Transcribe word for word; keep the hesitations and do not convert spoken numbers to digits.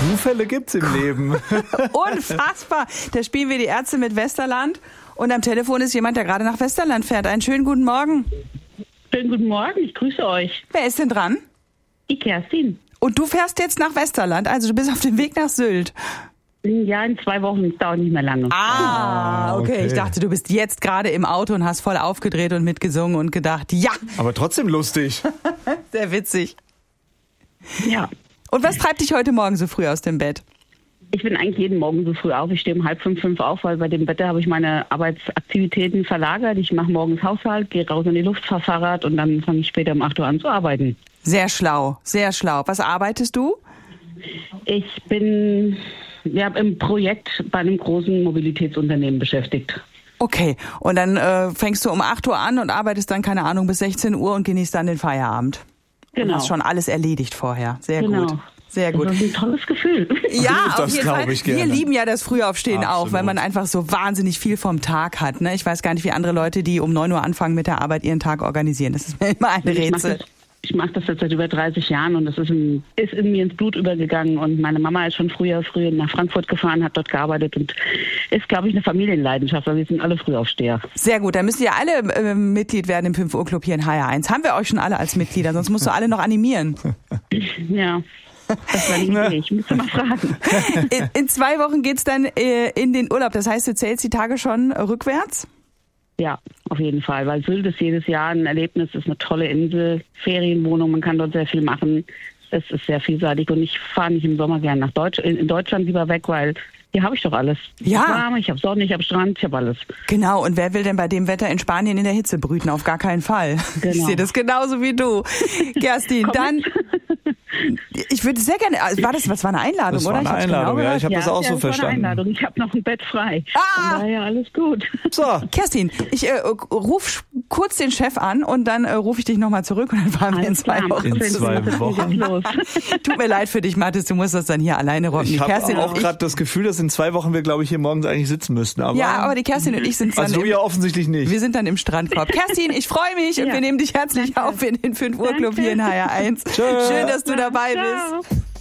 Zufälle gibt's im Leben. Unfassbar. Da spielen wir die Ärzte mit Westerland und am Telefon ist jemand, der gerade nach Westerland fährt. Einen schönen guten Morgen. Schönen guten Morgen, ich grüße euch. Wer ist denn dran? Die Kerstin. Und du fährst jetzt nach Westerland, also du bist auf dem Weg nach Sylt. Ja, in zwei Wochen, das dauert nicht mehr lange. Ah, okay. okay. Ich dachte, du bist jetzt gerade im Auto und hast voll aufgedreht und mitgesungen und gedacht, ja. Aber trotzdem lustig. Sehr witzig. Ja. Und was treibt dich heute Morgen so früh aus dem Bett? Ich bin eigentlich jeden Morgen so früh auf. Ich stehe um halb fünf, fünf auf, weil bei dem Wetter habe ich meine Arbeitsaktivitäten verlagert. Ich mache morgens Haushalt, gehe raus in die Luft, fahre Fahrrad und dann fange ich später um acht Uhr an zu arbeiten. Sehr schlau, sehr schlau. Was arbeitest du? Ich bin ja, im Projekt bei einem großen Mobilitätsunternehmen beschäftigt. Okay, und dann äh, fängst du um acht Uhr an und arbeitest dann, keine Ahnung, bis sechzehn Uhr und genießt dann den Feierabend. Genau. Und hast schon alles erledigt vorher. Sehr genau. gut. Sehr gut. Das ist ein tolles Gefühl. Ja, das auf jeden Fall. Ich gerne. Wir lieben ja das Frühaufstehen Absolut. auch, weil man einfach so wahnsinnig viel vom Tag hat. Ne? Ich weiß gar nicht, wie andere Leute, die um neun Uhr anfangen mit der Arbeit, ihren Tag organisieren. Das ist mir immer ein Rätsel. Ich mache das jetzt seit über dreißig Jahren und das ist in, ist in mir ins Blut übergegangen. Und meine Mama ist schon früher, früher nach Frankfurt gefahren, hat dort gearbeitet und ist, glaube ich, eine Familienleidenschaft. Also wir sind alle Frühaufsteher. Sehr gut, dann müsst ihr alle äh, Mitglied werden im fünf Uhr Club hier in H R eins. Haben wir euch schon alle als Mitglieder, sonst musst du alle noch animieren. Ja, das war nicht ich. Ich müsste mal fragen. In, in zwei Wochen geht's dann äh, in den Urlaub. Das heißt, du zählst die Tage schon rückwärts? Ja, auf jeden Fall, weil Sylt ist jedes Jahr ein Erlebnis, ist eine tolle Insel, Ferienwohnung, man kann dort sehr viel machen. Es ist sehr vielseitig und ich fahre nicht im Sommer gern nach Deutsch, in Deutschland lieber weg, weil hier habe ich doch alles. Ja. Ich habe Warme, ich habe Sonne, ich habe Strand, ich habe alles. Genau, und wer will denn bei dem Wetter in Spanien in der Hitze brüten? Auf gar keinen Fall. Genau. Ich sehe das genauso wie du. Kerstin, dann... Ich würde sehr gerne, war das, was war eine Einladung, das oder? War eine ich Einladung, genau ja, ich habe ja, das auch ja, so das verstanden. War eine Einladung. Ich habe noch ein Bett frei. Ah! Von daher alles gut. So. Kerstin, ich äh, ruf kurz den Chef an und dann äh, rufe ich dich nochmal zurück und dann fahren wir in zwei klar, Wochen. In zwei Wochen. Los. Tut mir leid für dich, Mathis, du musst das dann hier alleine rocken. Ich Die habe Kerstin auch und ich, gerade das Gefühl, dass in zwei Wochen wir, glaube ich, hier morgens eigentlich sitzen müssten. Aber ja, aber die Kerstin und ich sind dann also du im, ja offensichtlich nicht. wir sind dann im Strandkorb. Kerstin, ich freue mich und Ja. wir nehmen dich herzlich Danke. auf in den fünf Uhr Club Danke. hier in H R eins. Tschö. Schön, dass du dabei Ciao. bist.